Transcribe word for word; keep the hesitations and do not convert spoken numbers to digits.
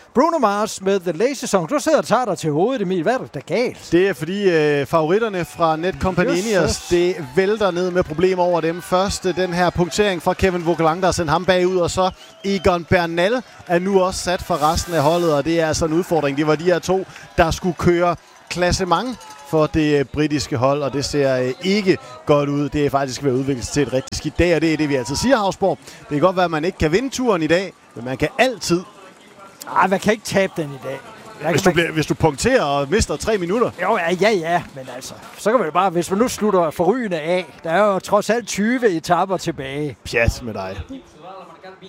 Bruno Mars med The Lazy Song. Du sidder og tager dig til hovedet, Emil. Hvad er det, der er galt? Det er fordi øh, favoritterne fra Netcompanions, det vælter ned med problemer over dem. Først øh, den her punktering fra Kevin Vauquelin, der har sendt ham bagud, og så Egan Bernal er nu også sat for resten af holdet, og det er altså en udfordring. Det var de her to, der skulle køre klassement for det britiske hold, og det ser øh, ikke godt ud. Det er faktisk ved at udvikle sig til et rigtig skidt dag, og det er det, vi altid siger, Havsborg. Det kan godt være, at man ikke kan vinde turen i dag, men man kan altid. Ej, man kan ikke tabe den i dag. Hvis du, bliver, hvis du punkterer og mister tre minutter. Jo, ja, ja, ja, men altså, så kan man jo bare, hvis man nu slutter forrygende af, der er jo trods alt tyve etaper tilbage. Pjat med dig.